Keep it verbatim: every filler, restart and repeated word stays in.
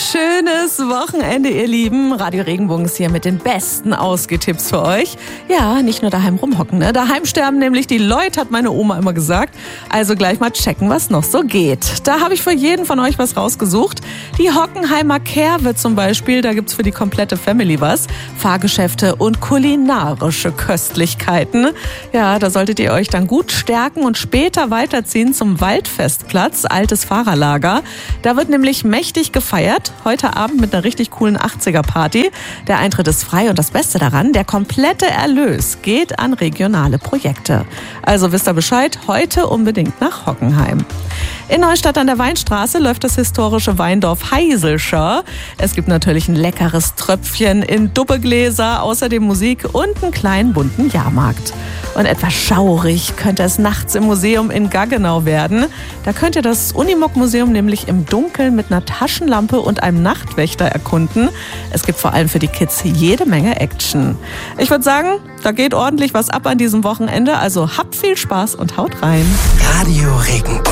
schönes Wochenende, ihr Lieben. Radio Regenbogen ist hier mit den besten Ausgehtipps für euch. Ja, nicht nur daheim rumhocken, ne? Daheim sterben nämlich die Leute, hat meine Oma immer gesagt. Also gleich mal checken, was noch so geht. Da habe ich für jeden von euch was rausgesucht. Die Hockenheimer Kerwe zum Beispiel, da gibt's für die komplette Family was. Fahrgeschäfte und kulinarische Köstlichkeiten. Ja, da solltet ihr euch dann gut stärken und später weiterziehen zum Waldfestplatz, altes Fahrerlager. Da wird nämlich mächtig gefeiert, heute Abend mit einer richtig coolen achtziger-Party. Der Eintritt ist frei und das Beste daran, der komplette Erlös geht an regionale Projekte. Also wisst ihr Bescheid, heute unbedingt nach Hockenheim. In Neustadt an der Weinstraße läuft das historische Weindorf Heiselscher. Es gibt natürlich ein leckeres Tröpfchen in Dubbegläser, außerdem Musik und einen kleinen bunten Jahrmarkt. Und etwas schaurig könnte es nachts im Museum in Gaggenau werden. Da könnt ihr das Unimog-Museum nämlich im Dunkeln mit einer Taschenlampe und einem Nachtwächter erkunden. Es gibt vor allem für die Kids jede Menge Action. Ich würde sagen, da geht ordentlich was ab an diesem Wochenende. Also habt viel Spaß und haut rein. Radio Regenbogen.